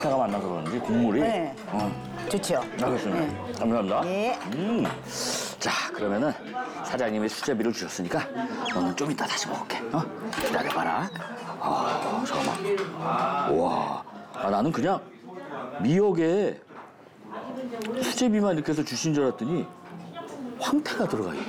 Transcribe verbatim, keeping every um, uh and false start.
제가 만나서 그런지 국물이. 네. 어, 좋죠. 알겠습니다. 네. 감사합니다. 예. 음. 자, 그러면은 사장님이 수제비를 주셨으니까 너는 좀 이따 다시 먹을게. 어? 기다려봐라. 아, 잠깐만. 우와. 아, 나는 그냥 미역에 수제비만 이렇게 해서 주신 줄 알았더니 황태가 들어가 있네.